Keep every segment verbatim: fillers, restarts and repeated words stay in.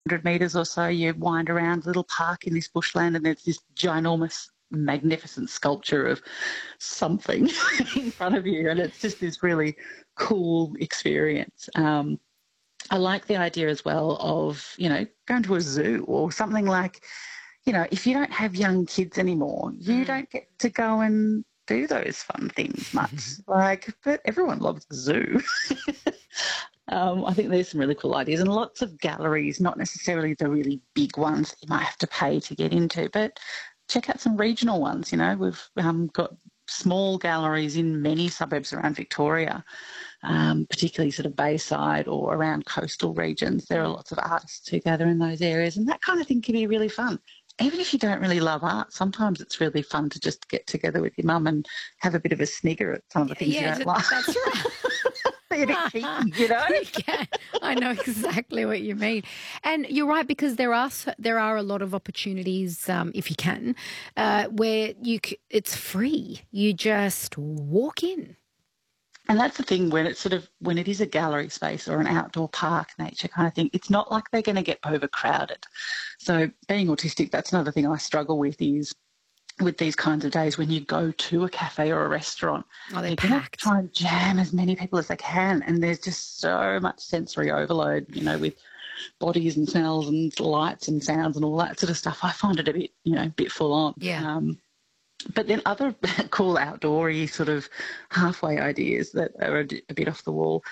hundred metres or so, you wind around a little park in this bushland and there's this ginormous, magnificent sculpture of something in front of you, and it's just this really cool experience. Um, I like the idea as well of, you know, going to a zoo or something like, you know, if you don't have young kids anymore, you Mm. don't get to go and do those fun things much. Like, but everyone loves the zoo. um, I think there's some really cool ideas and lots of galleries, not necessarily the really big ones that you might have to pay to get into, but check out some regional ones. You know, we've um, got small galleries in many suburbs around Victoria, um, particularly sort of Bayside or around coastal regions. There are lots of artists who gather in those areas, and that kind of thing can be really fun. Even if you don't really love art, sometimes it's really fun to just get together with your mum and have a bit of a snigger at some of the things Yeah, you don't like. that's right. Be a bit cheeky, you know? You can. I know exactly what you mean. And you're right, because there are s- there are a lot of opportunities, um, if you can, uh, where you c- it's free. You just walk in. And that's the thing when it's sort of, when it is a gallery space or an outdoor park nature kind of thing, it's not like they're going to get overcrowded. So being autistic, that's another thing I struggle with is with these kinds of days when you go to a cafe or a restaurant, Oh, they're they're going to packed. try and jam as many people as they can. And there's just so much sensory overload, you know, with bodies and smells and lights and sounds and all that sort of stuff. I find it a bit, you know, a bit full on. Yeah. Um, but then other cool outdoory sort of halfway ideas that are a, a bit off the wall.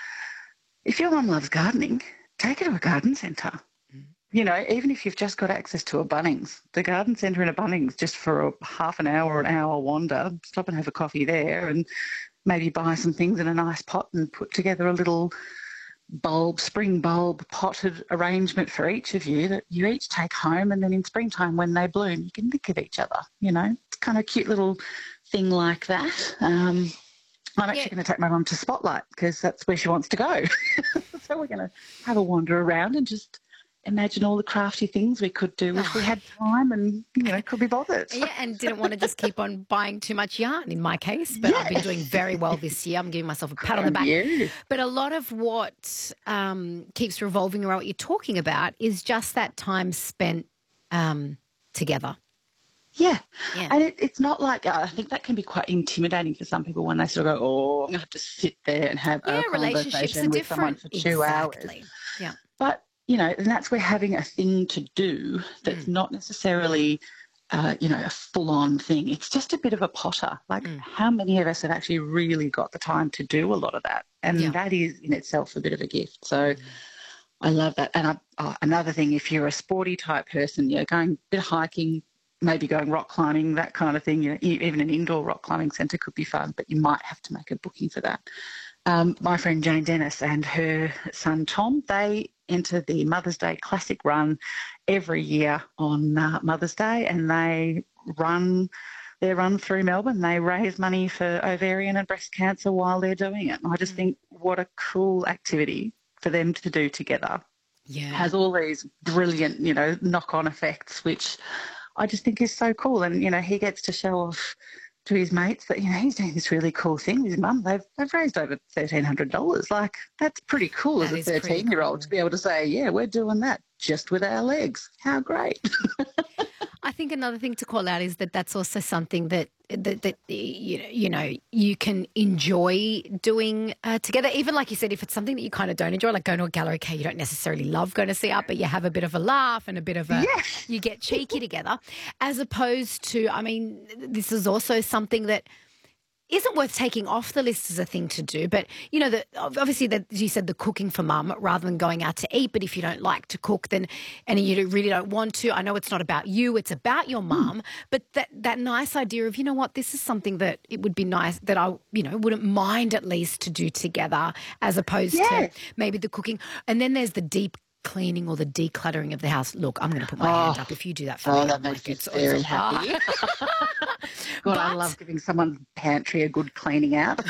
If your mum loves gardening, take her to a garden centre. Mm. You know, even if you've just got access to a Bunnings, the garden centre in a Bunnings, just for a half an hour or an hour wander, stop and have a coffee there and maybe buy some things in a nice pot and put together a little bulb, spring bulb potted arrangement for each of you that you each take home, and then in springtime when they bloom you can think of each other, you know. It's kind of a cute little thing like that. Um, I'm actually Yeah. going to take my mum to Spotlight because that's where she wants to go. So we're going to have a wander around and just imagine all the crafty things we could do if we had time and, you know, could be bothered. Yeah, and didn't want to just keep on buying too much yarn in my case, but I've been doing very well this year. I'm giving myself a pat on the back. Yeah. But a lot of what um, keeps revolving around what you're talking about is just that time spent um, together. Yeah. Yeah. And it, it's not like, uh, I think that can be quite intimidating for some people when they sort of go, oh, I'm going to have to sit there and have Yeah, a relationships conversation are with someone different. for two Exactly. hours. Yeah. But, you know, and that's where having a thing to do that's Mm. not necessarily, uh, you know, a full-on thing. It's just a bit of a potter. Like, Mm. how many of us have actually really got the time to do a lot of that? And Yeah. that is in itself a bit of a gift. So I love that. And I, oh, another thing, if you're a sporty type person, you know, going a bit of hiking, maybe going rock climbing, that kind of thing, you know, e- even an indoor rock climbing centre could be fun, but you might have to make a booking for that. Um, my friend Jane Dennis and her son Tom, they enter the Mother's Day Classic Run every year on uh, Mother's Day, and they run their run through Melbourne. They raise money for ovarian and breast cancer while they're doing it. And I just Mm. think what a cool activity for them to do together. Yeah. Has all these brilliant, you know, knock-on effects, which I just think is so cool. And, you know, he gets to show off to his mates that, you know, he's doing this really cool thing with his mum. They've, they've raised over thirteen hundred dollars. Like, that's pretty cool That as a is pretty thirteen-year-old cool. to be able to say, yeah, we're doing that just with our legs. How great. I think another thing to call out is that that's also something that that, that you know, you know you can enjoy doing uh, together. Even like you said, if it's something that you kind of don't enjoy, like going to a gallery, okay, you don't necessarily love going to see art, but you have a bit of a laugh and a bit of a Yes. you get cheeky together, as opposed to, I mean, this is also something that isn't worth taking off the list as a thing to do. But, you know, the, obviously, the, as you said, the cooking for mum rather than going out to eat. But if you don't like to cook then and you really don't want to, I know it's not about you, it's about your mum. But that, that nice idea of, you know what, this is something that it would be nice that I, you know, wouldn't mind at least to do together, as opposed Yeah. to maybe the cooking. And then there's the deep cleaning or the decluttering of the house. Look, I'm going to put my Oh. hand up if you do that for Oh, me. that I'm makes like, me it's, very it's, happy. God, I But- love giving someone's pantry a good cleaning out.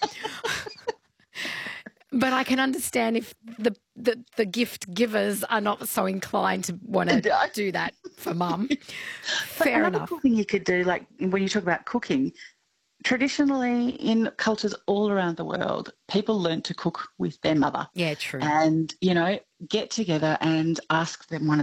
But I can understand if the, the, the gift givers are not so inclined to want to No. do that for mum. But Fair another enough. cool thing you could do, like when you talk about cooking, traditionally in cultures all around the world, people learn to cook with their mother. Yeah, true. And, you know, get together and ask them one of